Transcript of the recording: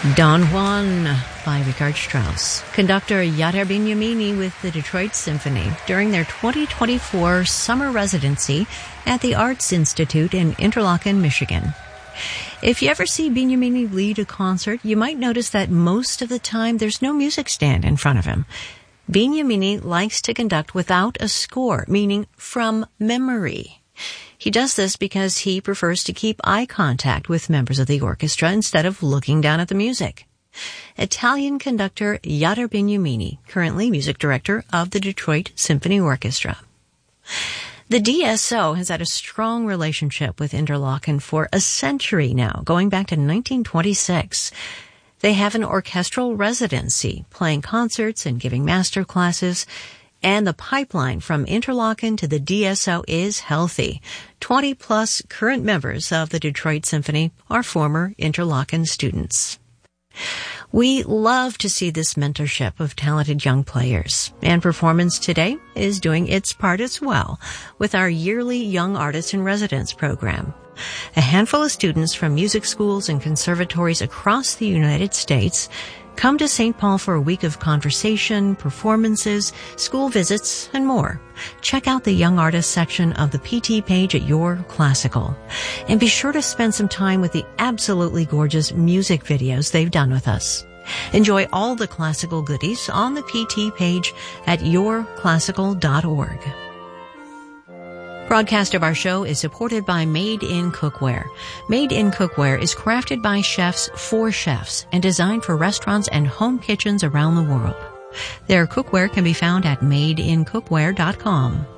Don Juan by Richard Strauss. Conductor Yader Bignamini with the Detroit Symphony during their 2024 summer residency at the Arts Institute in Interlochen, Michigan. If you ever see Bignamini lead a concert, you might notice that most of the time there's no music stand in front of him. Bignamini likes to conduct without a score, meaning from memory. He does this because he prefers to keep eye contact with members of the orchestra instead of looking down at the music. Italian conductor Yader Bignamini, currently music director of the Detroit Symphony Orchestra. The DSO has had a strong relationship with Interlochen for a century now, going back to 1926. They have an orchestral residency, playing concerts and giving master classes. And the pipeline from Interlochen to the DSO is healthy. 20-plus current members of the Detroit Symphony are former Interlochen students. We love to see this mentorship of talented young players, and Performance Today is doing its part as well with our yearly Young Artists in Residence program. A handful of students from music schools and conservatories across the United States come to St. Paul for a week of conversation, performances, school visits, and more. Check out the Young Artist section of the PT page at Your Classical. And be sure to spend some time with the absolutely gorgeous music videos they've done with us. Enjoy all the classical goodies on the PT page at yourclassical.org. Broadcast of our show is supported by Made in Cookware. Made in Cookware is crafted by chefs for chefs and designed for restaurants and home kitchens around the world. Their cookware can be found at madeincookware.com.